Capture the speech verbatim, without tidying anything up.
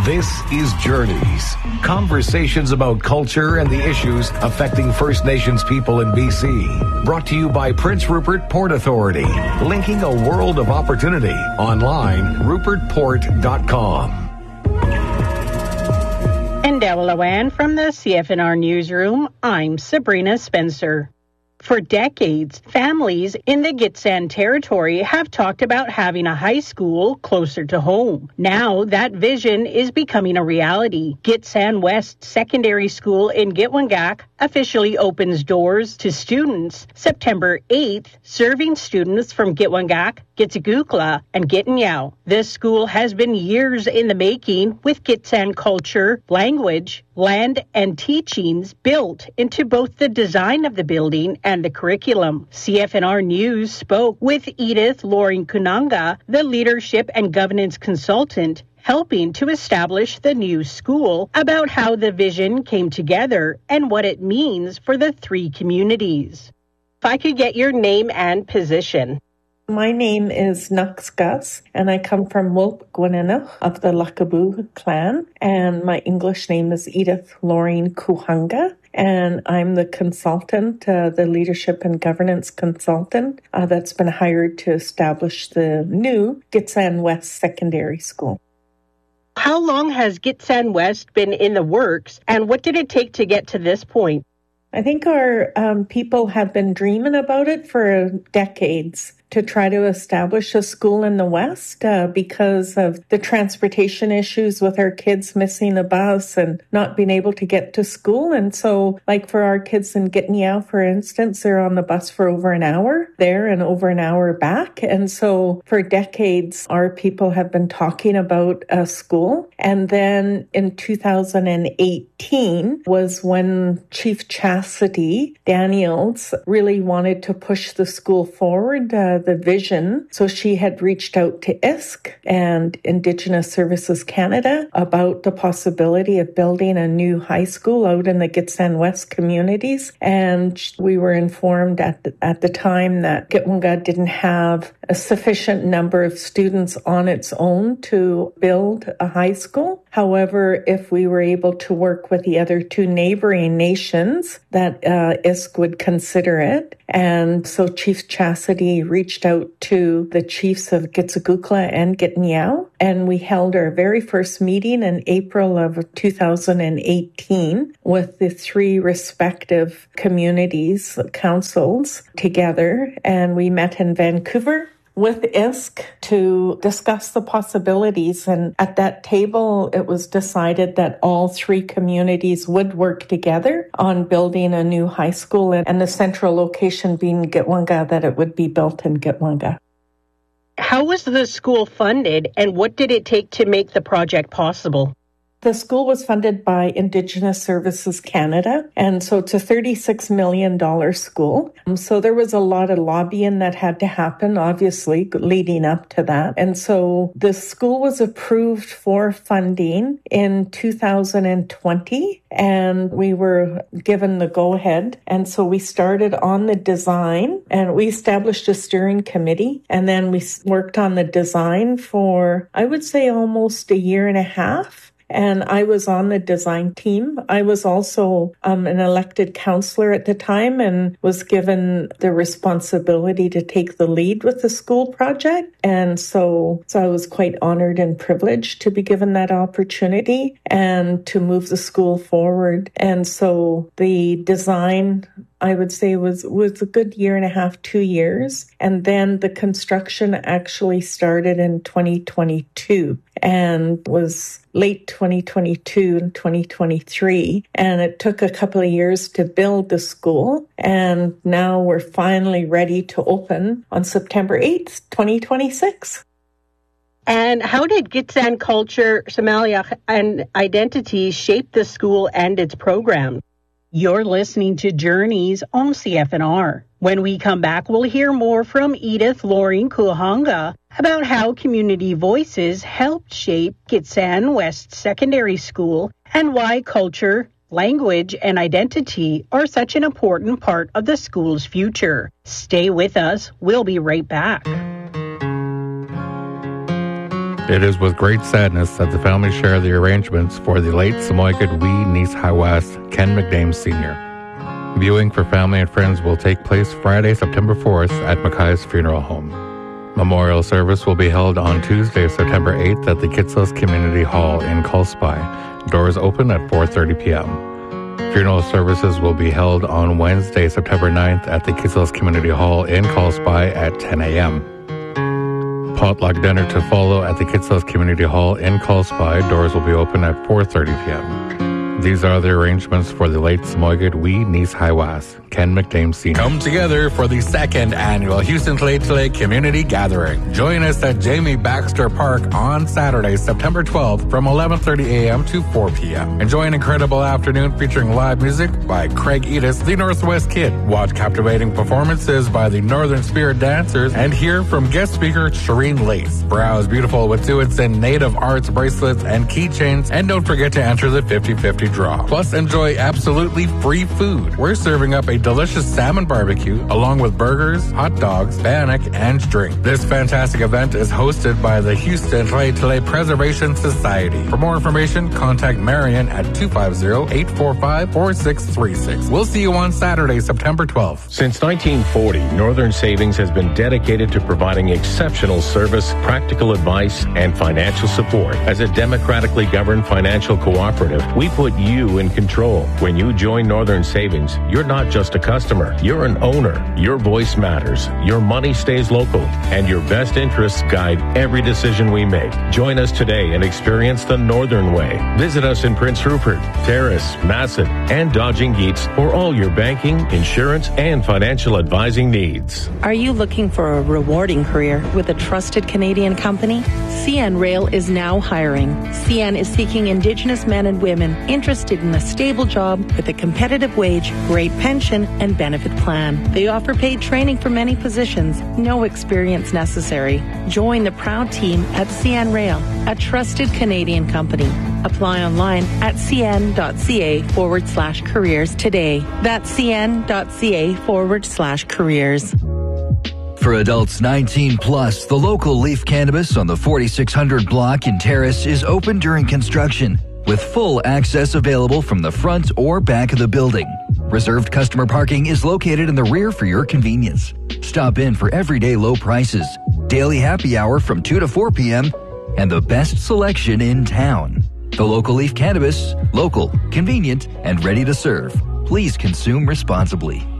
This is Journeys, conversations about culture and the issues affecting First Nations people in B C. Brought to you by Prince Rupert Port Authority, linking a world of opportunity. Online, rupert port dot com. And Dawalawan from the C F N R Newsroom, I'm Sabrina Spencer. For decades, families in the Gitxsan territory have talked about having a high school closer to home. Now that vision is becoming a reality. Gitxsan West Secondary School in Gitwangak officially opens doors to students September eighth, serving students from Gitwangak, Gitsigukla, and Gitanyao. This school has been years in the making, with Gitxsan culture, language, land, and teachings built into both the design of the building and the curriculum. C F N R News spoke with Edith Loring Kunanga, the leadership and governance consultant helping to establish the new school, about how the vision came together and what it means for the three communities. If I could get your name and position. My name is Nux Gus, and I come from Wolp Gwinnett of the Lakabu clan, and my English name is Edith Loring Kuhanga, and I'm the consultant, uh, the leadership and governance consultant uh, that's been hired to establish the new Gitxsan West Secondary School. How long has Gitxsan West been in the works, and what did it take to get to this point? I think our um, people have been dreaming about it for decades, to try to establish a school in the West uh, because of the transportation issues with our kids missing a bus and not being able to get to school. And so, like for our kids in Gitanyao, for instance, they're on the bus for over an hour there and over an hour back. And so for decades, our people have been talking about a school. And then in two thousand eighteen was when Chief Chastity Daniels really wanted to push the school forward, uh, the vision. So she had reached out to I S C and Indigenous Services Canada about the possibility of building a new high school out in the Gitxsan West communities. And we were informed at the, at the time that Gitwangak didn't have a sufficient number of students on its own to build a high school. However, if we were able to work with the other two neighboring nations, that uh, I S C would consider it. And so Chief Chastity reached out to the chiefs of Gitsigukla and Gitanyao, and we held our very first meeting in April of two thousand eighteen with the three respective communities, councils together, and we met in Vancouver with I S C to discuss the possibilities. And at that table, it was decided that all three communities would work together on building a new high school, and the central location being Gitwangak, that it would be built in Gitwangak. How was the school funded, and what did it take to make the project possible? The school was funded by Indigenous Services Canada, and so it's a thirty-six million dollars school. Um, so there was a lot of lobbying that had to happen, obviously, leading up to that. And so the school was approved for funding in two thousand twenty, and we were given the go-ahead. And so we started on the design, and we established a steering committee, and then we worked on the design for, I would say, almost a year and a half. And I was on the design team. I was also um, an elected councillor at the time and was given the responsibility to take the lead with the school project. And so, so I was quite honored and privileged to be given that opportunity and to move the school forward. And so the design, I would say, was, was a good year and a half, two years. And then the construction actually started in twenty twenty-two and was late twenty twenty-two and twenty twenty-three. And it took a couple of years to build the school. And now we're finally ready to open on September eighth, twenty twenty-six. And how did Gitxsan culture, Somalia, and identity shape the school and its program? You're listening to Journeys on C F N R. When we come back, we'll hear more from Edith Loring Kuhanga about how community voices helped shape Gitxsan West Secondary School and why culture, language, and identity are such an important part of the school's future. Stay with us. We'll be right back. It is with great sadness that the family share the arrangements for the late Samoyed Wee Niece Hawas, Ken McDame Senior Viewing for family and friends will take place Friday, September fourth at Mackay's Funeral Home. Memorial service will be held on Tuesday, September eighth at the Kitsillas Community Hall in Culspy. Doors open at four thirty p.m. Funeral services will be held on Wednesday, September ninth at the Kitsillas Community Hall in Culspy at ten a.m. Potluck dinner to follow at the Kitsillas Community Hall in Culspy. Doors will be open at four thirty p.m. These are the arrangements for the late Samoyed Wee Niece Hawas, Ken McDame Senior Come together for the second annual Houston Tlahtli Community Gathering. Join us at Jamie Baxter Park on Saturday, September twelfth from eleven thirty a.m. to four p.m. Enjoy an incredible afternoon featuring live music by Craig Edis, the Northwest Kid. Watch captivating performances by the Northern Spirit Dancers and hear from guest speaker Shireen Lace. Browse beautiful Wet'suwet'en and native arts bracelets and keychains, and don't forget to enter the fifty-fifty draw. Plus, enjoy absolutely free food. We're serving up a delicious salmon barbecue along with burgers, hot dogs, bannock, and drink. This fantastic event is hosted by the Houston Tlahtli Preservation Society. For more information, contact Marion at two five zero, eight four five, four six three six. We'll see you on Saturday, September twelfth. Since nineteen forty, Northern Savings has been dedicated to providing exceptional service, practical advice, and financial support. As a democratically governed financial cooperative, we put you in control. When you join Northern Savings, you're not just a customer, you're an owner. Your voice matters, your money stays local, and your best interests guide every decision we make. Join us today and experience the Northern Way. Visit us in Prince Rupert, Terrace, Masset, and Dodging Geets for all your banking, insurance, and financial advising needs. Are you looking for a rewarding career with a trusted Canadian company? C N Rail is now hiring. C N is seeking Indigenous men and women interested in a stable job with a competitive wage, great pension, and benefit plan. They offer paid training for many positions, no experience necessary. Join the proud team at C N Rail, a trusted Canadian company. Apply online at cn.ca forward slash careers today. That's cn.ca forward slash careers. For adults nineteen plus, the local Leaf Cannabis on the forty-six hundred block in Terrace is open during construction, with full access available from the front or back of the building. Reserved customer parking is located in the rear for your convenience. Stop in for everyday low prices, daily happy hour from two to four p.m., and the best selection in town. The local Leaf Cannabis, local, convenient, and ready to serve. Please consume responsibly.